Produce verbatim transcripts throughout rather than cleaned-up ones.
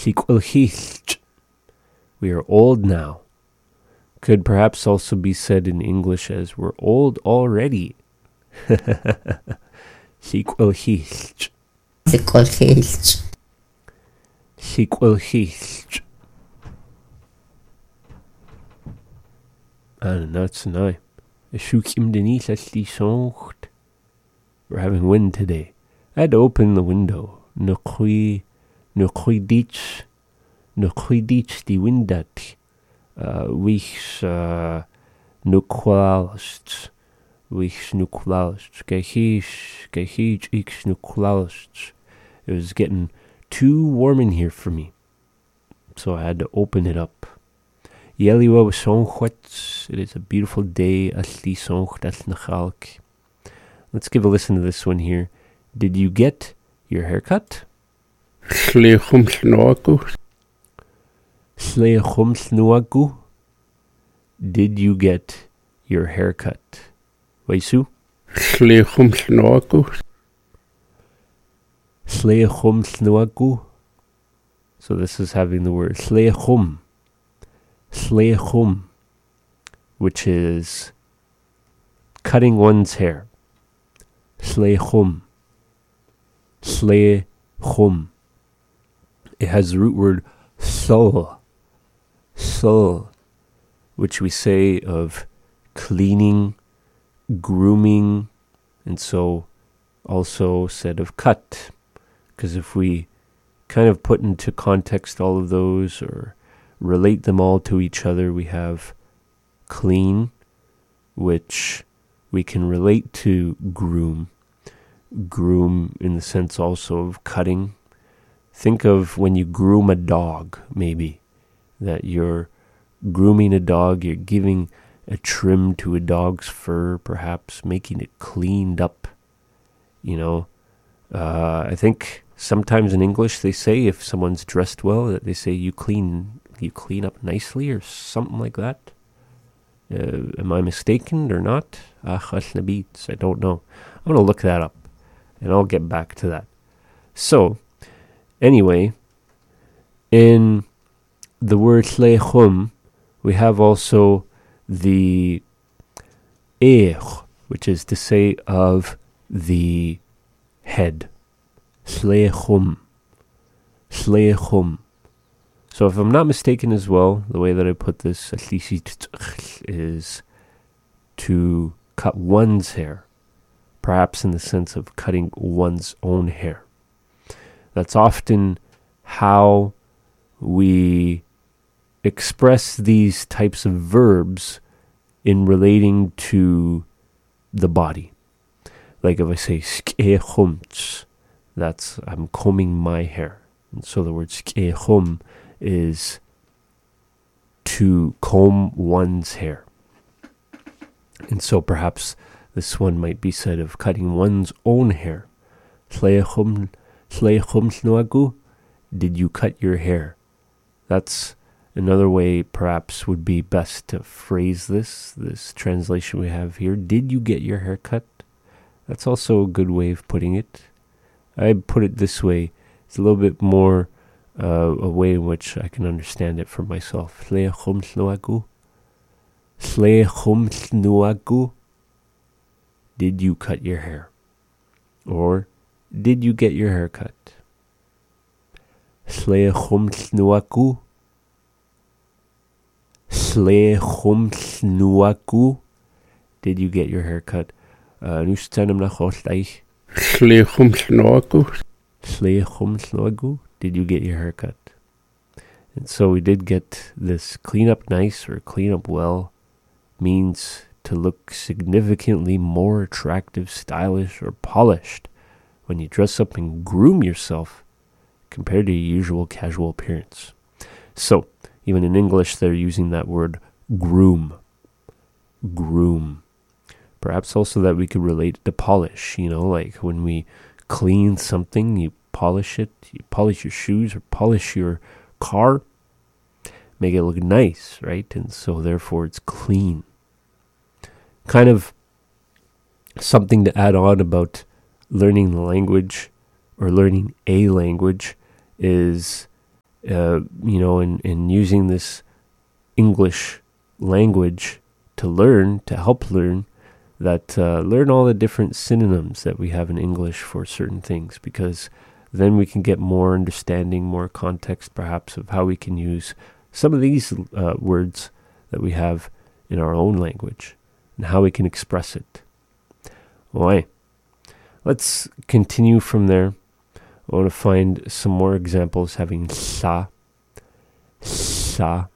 Sikwalhich. We are old now. Could perhaps also be said in English as we're old already. Sikwalhich. Sikwalhich. Sikwalhich. And that's nice. We're having wind today. I had to open the window. Nukhui, nukhui dich, nukhui dich die windat. Wich nukwalst, wich nukwalst. Gehish, gehish ich nukwalst. It was getting too warm in here for me, so I had to open it up. Yeliwa was sonchwet. It is a beautiful day. Asli sonch as nachalk. Let's give a listen to this one here. Did you get your haircut? Slechum snuagu. Slechum snuagu. Did you get your haircut? Waisu? Slechum snuagu. Slechum snuagu. So this is having the word slechum. Slechum, which is cutting one's hair. Slechum. Slechum. It has the root word sol. Sol, which we say of cleaning, grooming, and so also said of cut. Because if we kind of put into context all of those or relate them all to each other, we have clean, which we can relate to groom. Groom in the sense also of cutting. Think of when you groom a dog, maybe, that you're grooming a dog, you're giving a trim to a dog's fur, perhaps making it cleaned up. You know, uh, I think sometimes in English they say if someone's dressed well, that they say you clean you clean up nicely or something like that. Uh, am I mistaken or not? I don't know. I'm going to look that up and I'll get back to that. So, anyway, in the word slechum, we have also the eich, which is to say of the head. Slechum. Slechum. So if I'm not mistaken as well, the way that I put this is to cut one's hair, perhaps in the sense of cutting one's own hair. That's often how we express these types of verbs in relating to the body. Like if I say skechumts, that's I'm combing my hair. And so the word skechum is to comb one's hair. And so perhaps this one might be said of cutting one's own hair. Slechum, slechum snuagu, did you cut your hair? That's another way perhaps would be best to phrase this, this translation we have here. Did you get your hair cut? That's also a good way of putting it. I put it this way. It's a little bit more uh, a way in which I can understand it for myself. Slechum snuagu. Slechum snuagu. Did you cut your hair? Or did you get your hair cut? Slechum snuagu. Slechum snuagu. Did you get your hair cut? Nu staan na gostij. Slechum snuagu. Slechum snuagu. Did you get your hair cut? And so we did get this clean up nice or clean up well means to look significantly more attractive, stylish, or polished when you dress up and groom yourself compared to your usual casual appearance. So, even in English, they're using that word groom. Groom. Perhaps also that we could relate it to polish, you know, like when we clean something, you polish it, you polish your shoes or polish your car, make it look nice, right? And so therefore it's clean. Kind of something to add on about learning the language or learning a language is uh, you know, in, in using this English language to learn, to help learn, that uh, learn all the different synonyms that we have in English for certain things, because then we can get more understanding, more context perhaps of how we can use some of these uh, words that we have in our own language and how we can express it. Okay, let's continue from there. I want to find some more examples having sa, sa.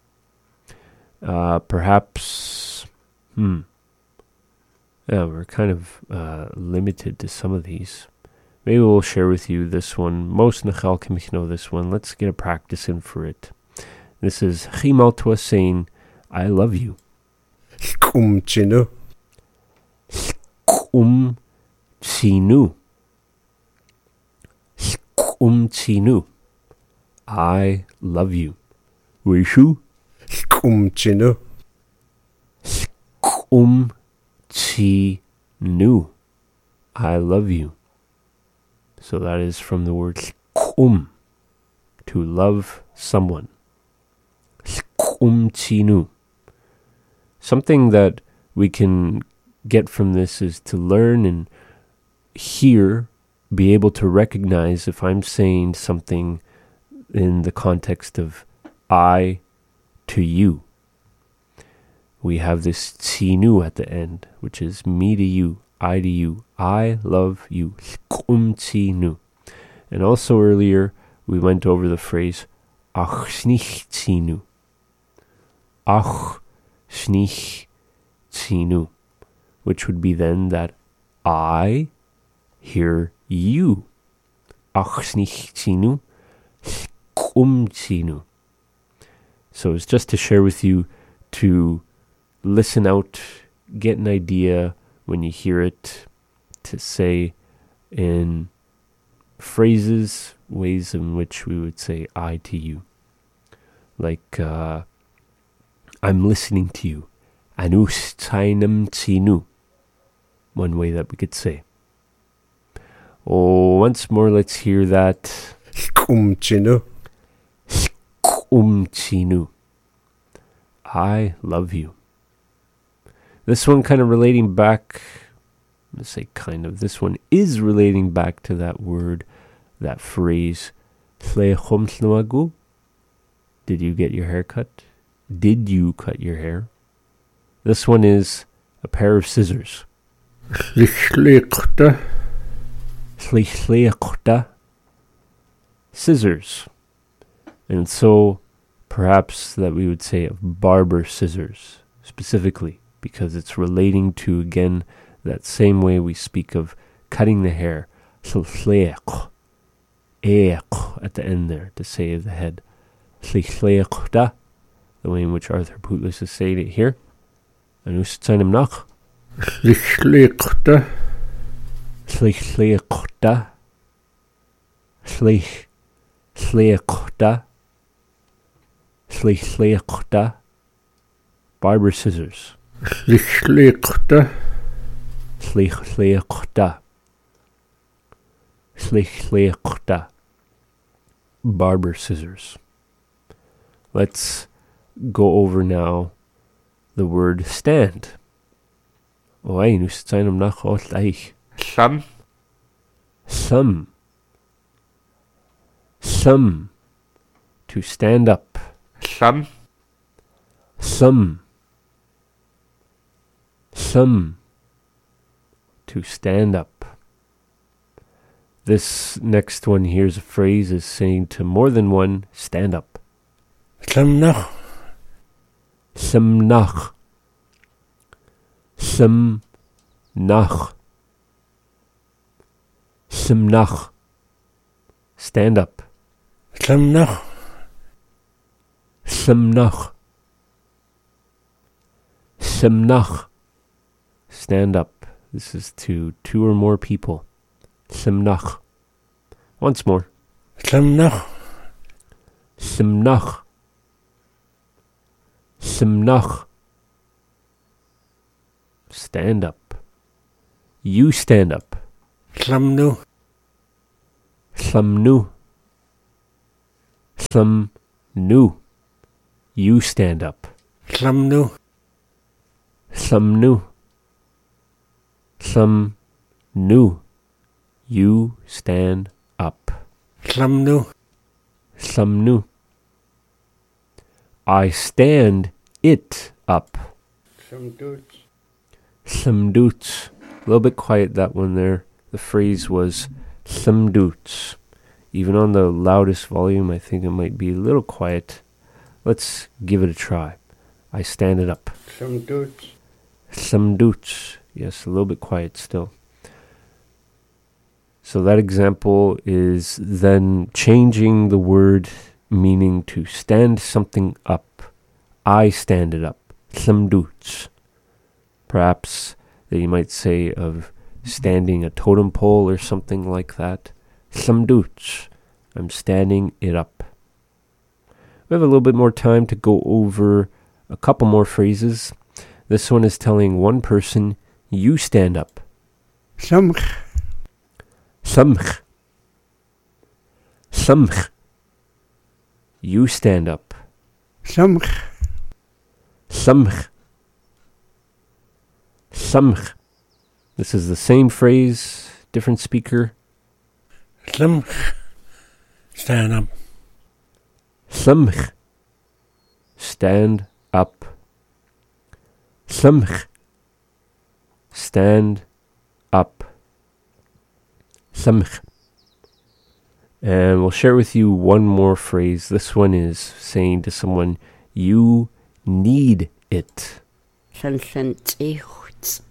Uh, perhaps, hmm. Yeah, we're kind of uh, limited to some of these. Maybe we'll share with you this one. Most Nachal can know this one. Let's get a practice in for it. This is Chimaltua saying, I love you. Skum chinu. Skum chinu. Skum chinu. I love you. Wishu. Skum chinu. Skum chinu. I love you. So that is from the word skum, to love someone. Skum chinu. Something that we can get from this is to learn and hear, be able to recognize if I'm saying something in the context of I to you. We have this chinu at the end, which is me to you, I to you. I love you. Skum chinu. And also earlier, we went over the phrase ach snich chinu. Ach snich chinu. Which would be then that I hear you. Ach snich chinu. Skum chinu. So it's just to share with you, to listen out, get an idea when you hear it, to say in phrases, ways in which we would say I to you. Like, uh, I'm listening to you. Anus chainam chinu. One way that we could say. Oh, once more, let's hear that. Skum chinu. Skum chinu. I love you. This one kind of relating back, I'm going to say kind of, this one is relating back to that word, that phrase, did you get your hair cut? Did you cut your hair? This one is a pair of scissors. Scissors. And so perhaps that we would say of barber scissors specifically, because it's relating to, again, that same way we speak of cutting the hair. So at the end there, to save the head. The way in which Arthur Putless is saying it here. And Ustanim nach. Slichleekta. Slichleekta. Slich. Slichleekta. Slichleekta. Barber scissors. Slichleekta. Slichleekta. Slichleekta. Barber scissors. Let's go over now the word stand. Oei, nu zijn hem nog gelijk. Some. Some. Some. To stand up. Some. Some. Some. To stand up. This next one here's a phrase is saying to more than one, stand up. Some noch. Some nach. Some nach. Some nach. Stand up. Some noch. Some nach. Some nach. Stand up. This is to two or more people. Some nach. Once more. Some noch. Some nach. Some nach. Stand up. You stand up. Some nu. Some nu. Some new. You stand up. Some new. Some new. Some new. You stand up. Some new. Some new. I stand it up. Some dudes. Some dudes. A little bit quiet, that one there. The phrase was some dudes. Even on the loudest volume, I think it might be a little quiet. Let's give it a try. I stand it up. Some dudes. Some dudes. Yes, a little bit quiet still. So that example is then changing the word meaning to stand something up. I stand it up. Some dudes. Perhaps that you might say of standing a totem pole or something like that. Some dudes. I'm standing it up. We have a little bit more time to go over a couple more phrases. This one is telling one person, you stand up. Samch. Samch. Samch. You stand up. Samch. Samch. Samch. This is the same phrase, different speaker. Some. Stand up. Samch. Stand up. Samch. Stand up. Samch. And we'll share with you one more phrase. This one is saying to someone, you need it. Sansantihuts.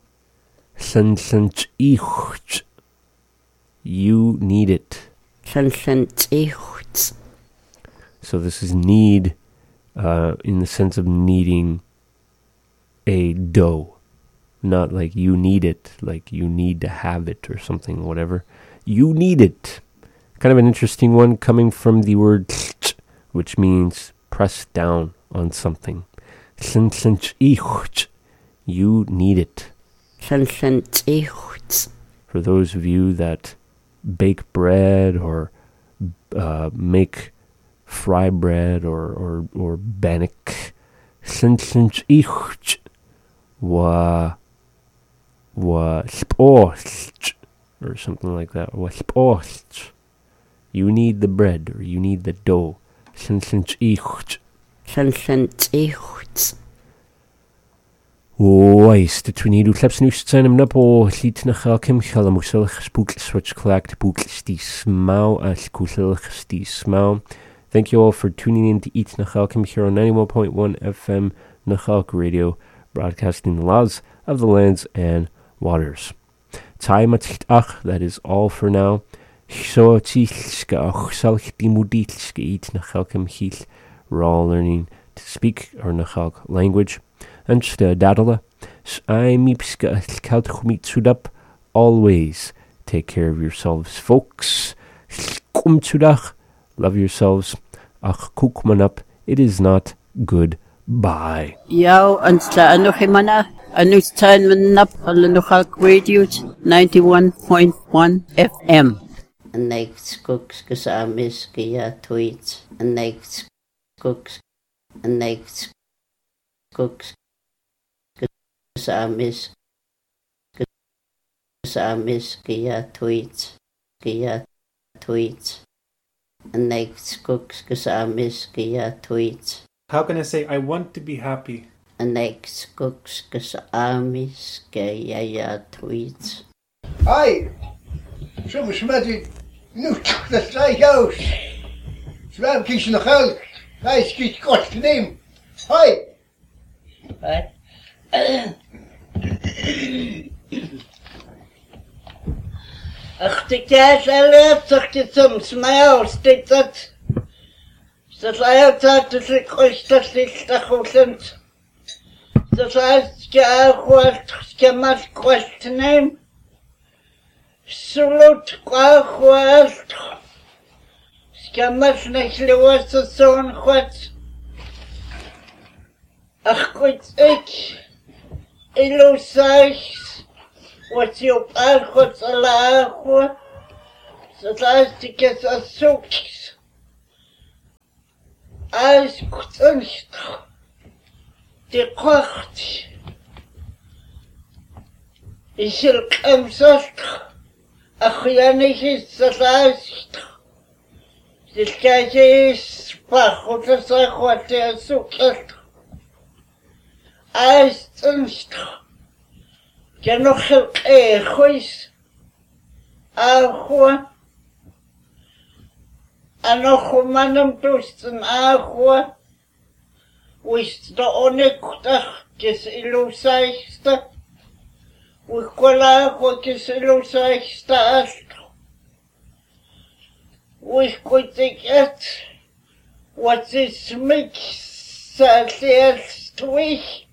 Sansantihuts. You need it. Sansantihuts. So this is need uh, in the sense of needing a dough. Not like you need it, like you need to have it or something, whatever. You need it. Kind of an interesting one coming from the word ch, which means press down on something. You need it. For those of you that bake bread or uh, make fry bread or or or bannock, wa wa spost or something like that. Wa spost. You need the bread or you need the dough. Oes, de twinid o kleps nus zijn hem nap o liet na chalkem chalam o silch spookl switch clacked bookl sti smau as kusilch sti smau. Thank you all for tuning in to Eat Nachalkim here on ninety-one point one F M Nachalk Radio, broadcasting the laws of the lands and waters. Tai matcht ach, that is all for now. So tzilska ach salch dimudilska Eat Nachalkim hil. We're all learning to speak our Nachalk language. And dadala, I mipska kalt chumit sudap. Always take care of yourselves, folks. Kum tsudach. Love yourselves. Ach kukmanap. It is not goodbye. Yo, and ano himana, anus tan manap Nachalk Radio ninety-one point one F M. And next cooks kasamis kaya tweets. And next cooks. And next cooks. Kasamis. Kasamis kaya tweets. Kaya tweets. And next cooks kasamis kaya tweets. How can I say I want to be happy? And next cooks kasamis kaya tweets. Hi! Some smeddy nuch the strike house. Swam kies in the hell. Nice kies got the name. Hi! What? Ach, de kaas alert, zegt het soms smile, steekt dat. Dat hij altijd dus ik ooit dat is dat goed. Dat hij ja goed, je maar goed te nemen. Salut, goed. Je maar niet los zo'n goed. Ach, goed, ik. Ik zeg. Wat je op aardig zal lagen, dat als ik het zoek. Als kunst de kocht is el kamsast achyanig is zast Zilkajes pachota sa khwate suket Als kunst genoch e khois Ahua Anoch manam tusten ahua Wist de onekutach kes ilusaista Wikola ahua kes ilusaista astro Wikotiket What is mix Salstwich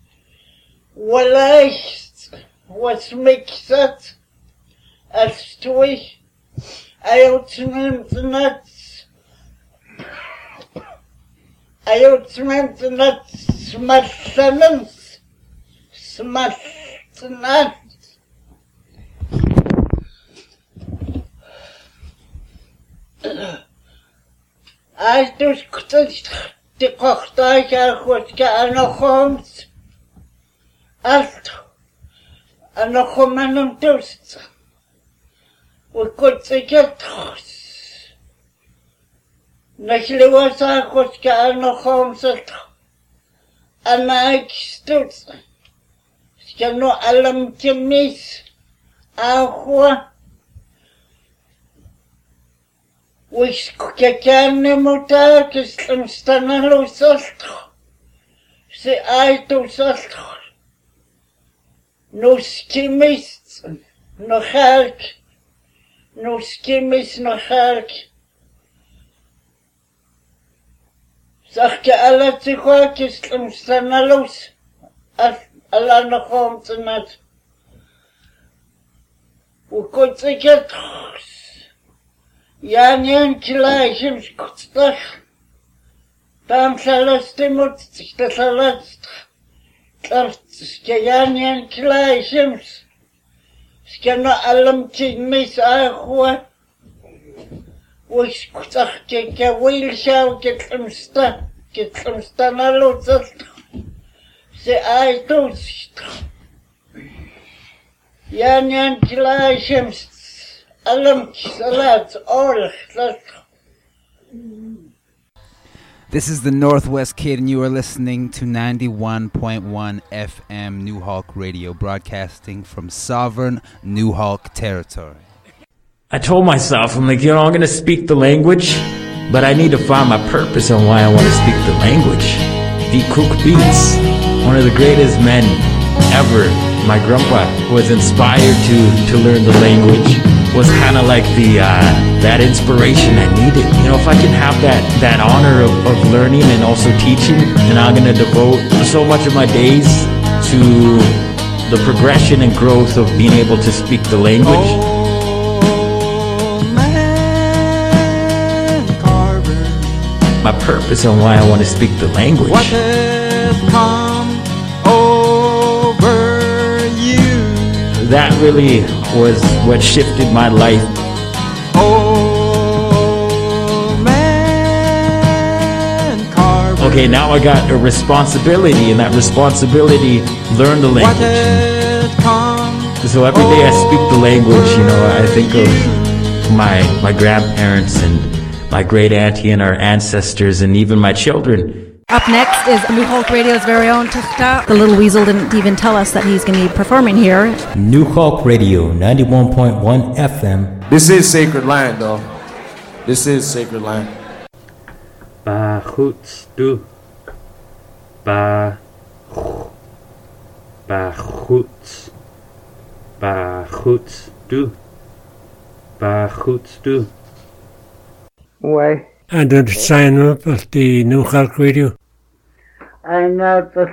Waleicht What's mixed Als twee uitmunt nuts uitmunt nuts smartphones smart nuts Als dus kutst de kochtaag goed gaan nog ons Alt en nog om een toest We could take it. Nachlewa goed gaan nog om zit. En ik stoot. Ik no alam kemis. Ahua. We kan ne mota kislam stanalo salt. Se ai to salt. No skemis. No halk. No skemis no halk. Zeg je alle te goed is om stanalos. Alla nog om te net. Hoe komt ik het? Ja, niet gelijk, hem schutstig. Dan zal het de moet zich de verlast. Dat is ja niet gelijk, hem. Skana alam mis ahua. Wish kutak ke wil shaw ke tmsta ke tmsta na lotsat. Se ai tost. Yan yan kilashem alam salat all. This is the Northwest Kid, and you are listening to ninety-one point one F M New Hawk Radio, broadcasting from sovereign New Hawk territory. I told myself, I'm like, you know, I'm going to speak the language, but I need to find my purpose on why I want to speak the language. D. Cook Beats, one of the greatest men ever. My grandpa was inspired to, to learn the language, was kind of like the uh, that inspiration I needed. You know, if I can have that, that honor of, of learning and also teaching, and I'm going to devote so much of my days to the progression and growth of being able to speak the language. Oh, man, Carver. My purpose on why I want to speak the language. What has come over you? That really was what shifted my life. Oh, man, Carver. Okay, now I got a responsibility, and that responsibility, learn the What language. has come So every day I speak the language, you know, I think of my my grandparents and my great auntie and our ancestors and even my children. Up next is New Hawk Radio's very own Tukhta. The little weasel didn't even tell us that he's going to be performing here. New Hawk Radio, ninety-one point one F M. This is sacred land, though. This is sacred land. Ba chuts du. Ba Ba chuts. Ba chuts du. Ba chuts du. Why? And to sign up at the New Hawk Radio. I know the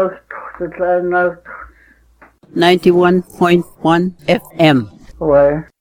ninety-one point one F M. Why?